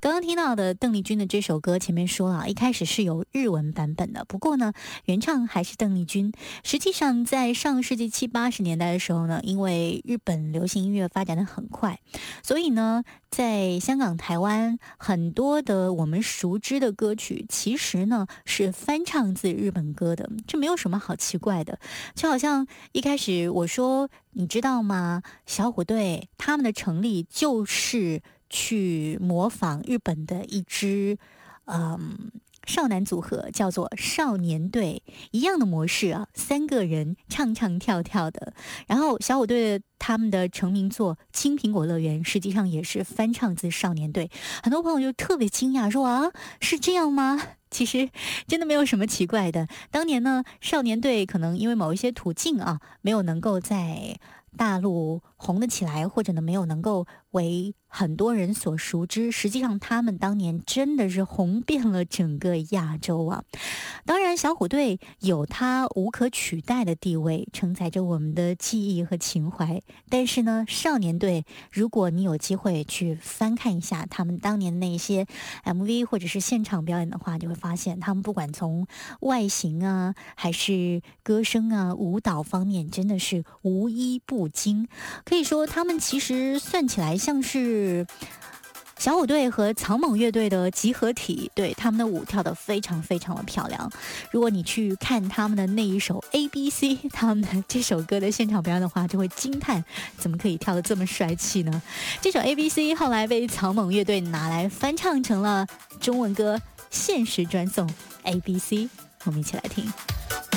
刚刚听到的邓丽君的这首歌，前面说了，一开始是有日文版本的，不过呢，原唱还是邓丽君。实际上，在上世纪70、80年代的时候呢，因为日本流行音乐发展的很快，所以呢，在香港、台湾很多的我们熟知的歌曲，其实呢是翻唱自日本歌的，这没有什么好奇怪的。就好像一开始我说，你知道吗？小虎队他们的成立就是去模仿日本的一支少男组合，叫做少年队，一样的模式啊，3个人唱唱跳跳的。然后小虎队他们的成名作《青苹果乐园》实际上也是翻唱自少年队，很多朋友就特别惊讶说啊，是这样吗？其实真的没有什么奇怪的。当年呢，少年队可能因为某一些途径啊，没有能够在大陆红得起来，或者呢没有能够为很多人所熟知，实际上他们当年真的是红遍了整个亚洲啊。当然小虎队有他无可取代的地位，承载着我们的记忆和情怀，但是呢少年队，如果你有机会去翻看一下他们当年那些 MV 或者是现场表演的话，就会发现他们不管从外形啊还是歌声啊舞蹈方面，真的是无一不精。可以说他们其实算起来像是小虎队和草蜢乐队的集合体，对，他们的舞跳得非常非常的漂亮。如果你去看他们的那一首 ABC， 他们的这首歌的现场表演的话，就会惊叹怎么可以跳得这么帅气呢？这首 ABC 后来被草蜢乐队拿来翻唱成了中文歌，限时专送 ABC， 我们一起来听。